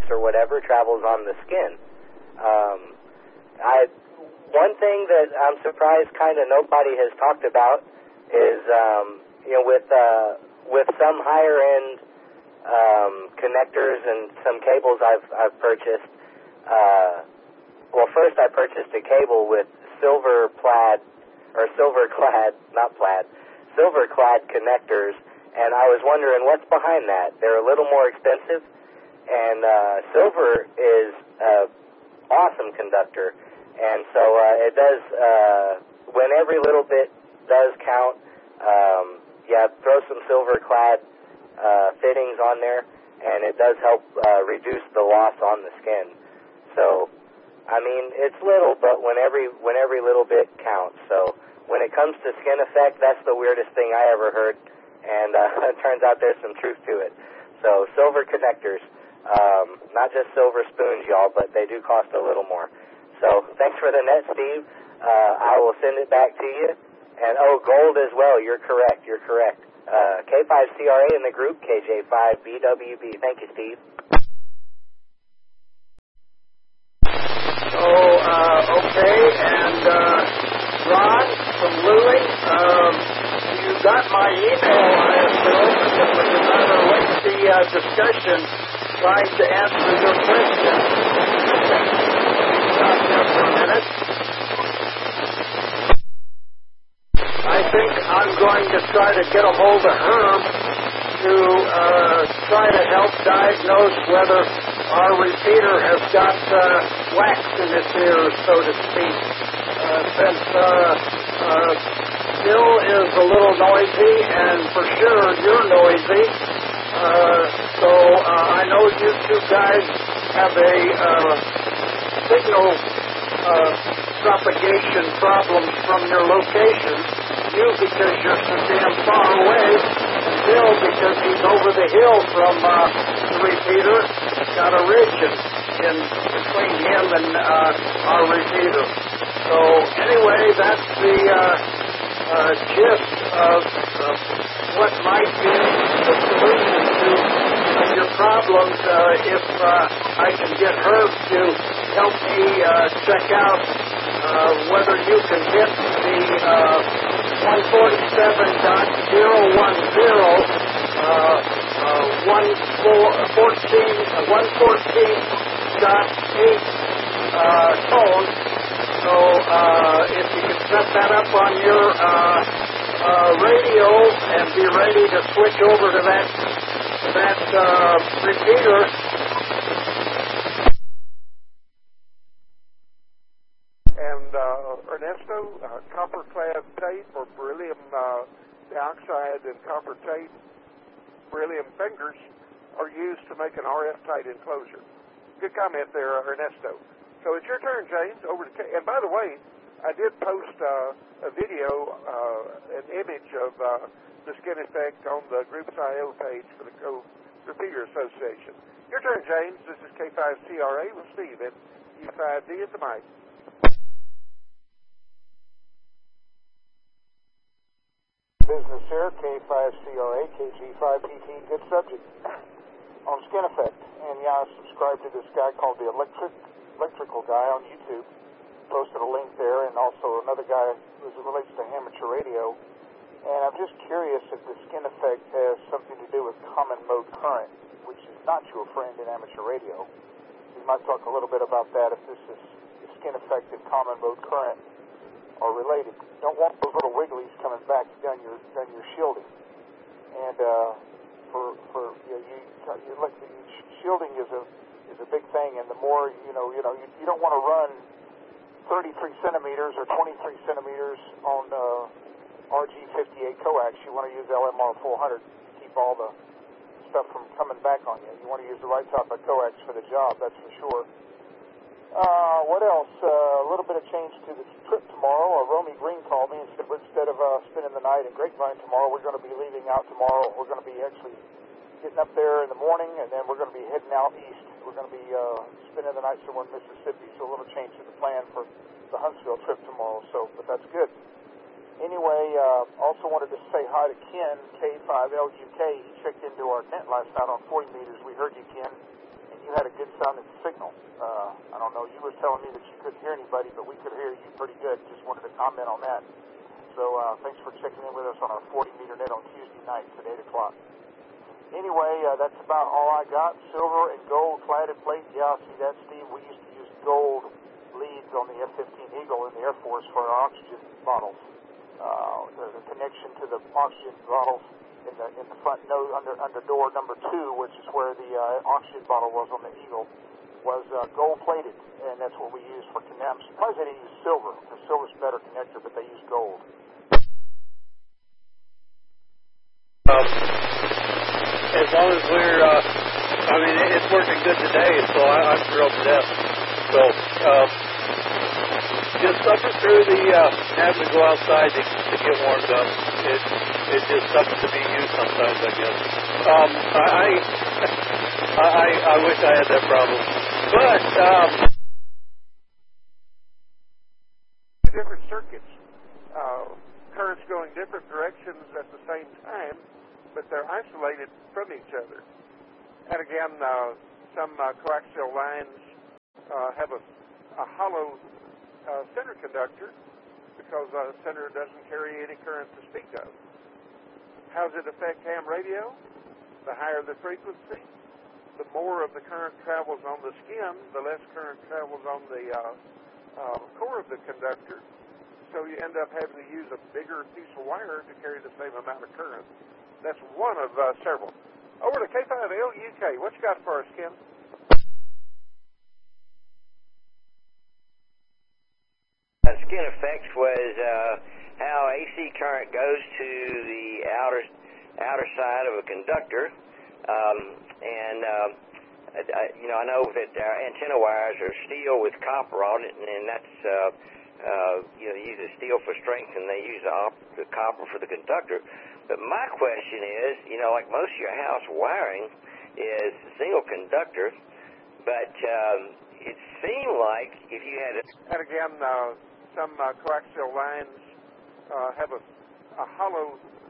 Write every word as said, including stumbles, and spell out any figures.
wax or whatever travels on the skin. Um, I one thing that I'm surprised kind of nobody has talked about is um, you know with uh, with some higher end um, connectors and some cables I've I've purchased. Uh, well, first I purchased a cable with silver plaid or silver clad, not plaid, silver clad connectors, and I was wondering what's behind that. They're a little more expensive, and uh, silver is an awesome conductor. And so uh, it does, uh, when every little bit does count, um, yeah, throw some silver-clad uh, fittings on there, and it does help uh, reduce the loss on the skin. So, I mean, it's little, but when every, when every little bit counts. So when it comes to skin effect, that's the weirdest thing I ever heard, and uh, it turns out there's some truth to it. So silver connectors, um, not just silver spoons, y'all, but they do cost a little more. So thanks for the net, Steve. Uh, I will send it back to you. And, oh, gold as well. You're correct. You're correct. Uh, K five C R A in the group, K J five B W B. Thank you, Steve. So, uh, okay. And, uh, Ron from Louie, um, you got my email, I assume. It was a rather lengthy uh, discussion trying to answer your question. Stop there for a minute. I think I'm going to try to get a hold of Herb to uh, try to help diagnose whether our repeater has got uh, wax in its ears, so to speak. Uh, since uh, uh, Bill is a little noisy, and for sure you're noisy, uh, so uh, I know you two guys have a uh, signal uh, propagation problems from your location. You because you're so damn far away, and Bill because he's over the hill from uh, the repeater. Got a ridge in, in between him and uh, our repeater. So anyway, that's the uh, uh, gist of uh, what might be the solution to uh, your problems. Uh, if uh, I can get Herb to help me uh, check out uh, whether you can hit the uh, one forty-seven point zero one zero, uh, uh, one fourteen, uh, one fourteen point eight uh, tone. So uh, if you could set that up on your uh, uh, radio and be ready to switch over to that that uh, repeater. And uh, Ernesto, uh, copper-clad tape or beryllium uh, dioxide and copper tape, beryllium fingers are used to make an R F-tight enclosure. Good comment there, uh, Ernesto. So it's your turn, James. Over to K. And by the way, I did post uh, a video, uh, an image of uh, the skin effect on the Groups I O page for the Co Repeater Association. Your turn, James. This is K five C R A with Steve and U five D at the mic. Business here, K five C R A, K G five P T, good subject. On skin effect, and yeah, I subscribe to this guy called the Electric Electrical Guy on YouTube. Posted a link there, and also another guy as it relates to amateur radio. And I'm just curious if the skin effect has something to do with common mode current, which is not your friend in amateur radio. We might talk a little bit about that, if this is the skin effect and common mode current are related. Don't want those little wigglies coming back down your down your shielding. And uh, for for you, know, you, you like the shielding is a is a big thing, and the more you know, you know, you, you don't want to run thirty-three centimeters or twenty-three centimeters on uh, R G fifty-eight coax. You want to use L M R four hundred to keep all the stuff from coming back on you. You want to use the right type of coax for the job, that's for sure. Uh, what else? Uh, a little bit of change to the trip tomorrow. Uh, Romy Green called me and said instead of uh, spending the night in Grapevine tomorrow, we're going to be leaving out tomorrow. We're going to be actually getting up there in the morning, and then we're going to be heading out east. We're going to be uh, spending the night somewhere in Mississippi, so a little change to the plan for the Huntsville trip tomorrow, so, but that's good. Anyway, uh, also wanted to say hi to Ken, K five L U K. He checked into our tent last night on forty meters. We heard you, Ken. And you had a good sounding signal. Uh, I don't know, you were telling me that you couldn't hear anybody, but we could hear you pretty good. Just wanted to comment on that. So uh, thanks for checking in with us on our forty meter net on Tuesday nights at eight o'clock. Anyway, uh, that's about all I got. Silver and gold cladded plate. Yeah, see that, Steve? We used to use gold leads on the F fifteen Eagle in the Air Force for our oxygen bottles. Uh, the, the connection to the oxygen bottles in the in the front nose under under door number two, which is where the uh, oxygen bottle was on the Eagle, was uh, gold plated, and that's what we used for connect. I'm surprised they didn't use silver, because silver's a better connector, but they use gold. Um, as long as we're, uh, I mean, it's working good today, so I, I'm thrilled to death. So, uh, just suffer through the uh, having to go outside to, to get warmed up. It, it's just something to be used sometimes, I guess. Um, I, I, I wish I had that problem. But, um... different circuits, uh, currents going different directions at the same time, but they're isolated from each other. And again, uh, some uh, coaxial lines uh, have a, a hollow uh, center conductor because the uh, center doesn't carry any current to speak of. How does it affect ham radio? The higher the frequency, the more of the current travels on the skin, the less current travels on the uh, uh, core of the conductor. So you end up having to use a bigger piece of wire to carry the same amount of current. That's one of uh, several. Over to K five L U K. What you got for us, Kim? Uh, skin effects was uh, how A C current goes to the outer outer side of a conductor, um, and uh, I, you know I know that our antenna wires are steel with copper on it, and, and that's uh, uh, you know they use the steel for strength, and they use the, op- the copper for the conductor. But my question is, you know, like most of your house wiring is single conductor, but um, it seemed like if you had a... And again, uh, some uh, coaxial lines uh, have a, a hollow